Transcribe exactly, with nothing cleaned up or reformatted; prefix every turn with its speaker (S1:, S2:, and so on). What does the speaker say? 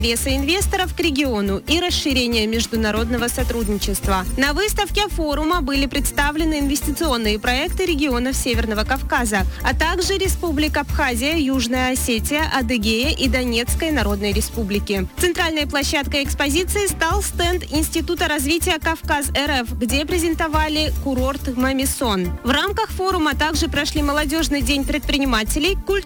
S1: веса инвесторов к региону и расширения международного сотрудничества. На выставке форума были представлены инвестиционные проекты регионов Северного Кавказа, а также Республика Абхазия, Южная Осетия, Адыгея и Донецкой Народной Республики. Центральной площадкой экспозиции стал стенд Института развития Кавказ-РФ, где презентовали курорт Мамисон. В рамках форума также прошли молодежный день предпринимателей, культурный